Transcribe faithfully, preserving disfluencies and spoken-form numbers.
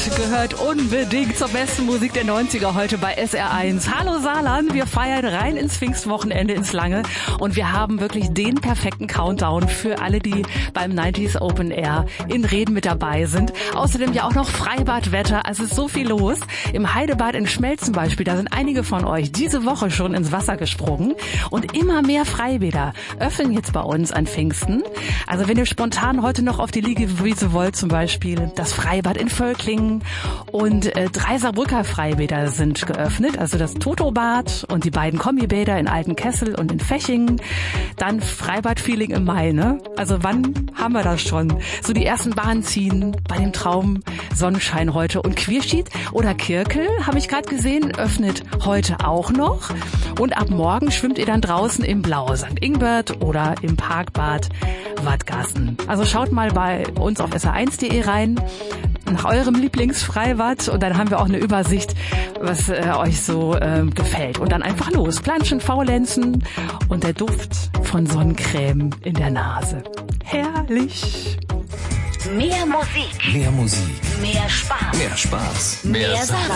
gehört unbedingt zur besten Musik der neunziger heute bei S R eins. Hallo Saarland, wir feiern rein ins Pfingstwochenende, ins Lange. Und wir haben wirklich den perfekten Countdown für alle, die beim neunziger Open Air in Reden mit dabei sind. Außerdem ja auch noch Freibadwetter, also ist so viel los. Im Heidebad in Schmelz zum Beispiel, da sind einige von euch diese Woche schon ins Wasser gesprungen. Und immer mehr Freibäder öffnen jetzt bei uns an Pfingsten. Also wenn ihr spontan heute noch auf die Liegewiese wollt zum Beispiel, das Freibad in Völklingen und äh, drei Saarbrücker Freibäder sind geöffnet, also das Totobad und die beiden Kombibäder in Altenkessel und in Fechingen. Dann Freibad-Feeling im Mai, ne? Also wann haben wir das schon? So die ersten Bahnen ziehen bei dem Traum Sonnenschein heute. Und Quierschied oder Kirkel, habe ich gerade gesehen, öffnet heute auch noch. Und ab morgen schwimmt ihr dann draußen im Blau Sankt Ingbert oder im Parkbad Wattgassen. Also schaut mal bei uns auf S R eins punkt de rein nach eurem Lieblingsfreibad und dann haben wir auch eine Übersicht, was äh, euch so äh, gefällt. Und dann einfach los, planschen, faulenzen und der Duft von Sonnencreme in der Nase. Herrlich! Mehr Musik. Mehr Musik. Mehr Spaß. Mehr Spaß. Mehr Saarland.